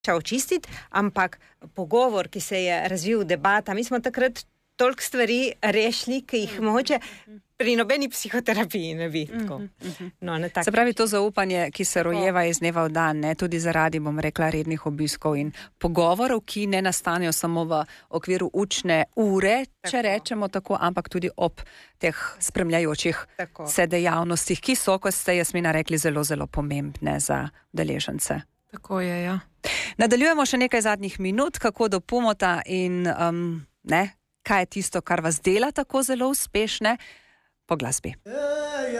očistiti, ampak pogovor, ki se je razvil, debata, mi smo takrat toliko stvari rešili, ki jih mogoče pri nobeni psihoterapiji ne bi. Se pravi, to zaupanje, ki se rojeva iz dneva v dan, ne, tudi zaradi, bom rekla, rednih obiskov in pogovorov, ki ne nastanejo samo v okviru učne ure, če rečemo tako, ampak tudi ob teh spremljajočih se dejavnostih, ki so, kot ste Jasmina rekli, zelo, zelo pomembne za udeležence. Tako je, ja. Nadaljujemo še nekaj zadnjih minut, kako do Pumota in kaj je tisto, kar vas dela tako zelo uspešne po glasbi.